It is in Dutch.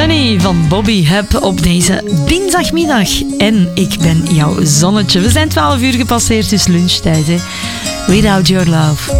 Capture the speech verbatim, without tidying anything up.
Sunny van Bobby Hub op deze dinsdagmiddag. En ik ben jouw zonnetje. We zijn twaalf uur gepasseerd, dus lunchtijd. Hè? Without Your Love.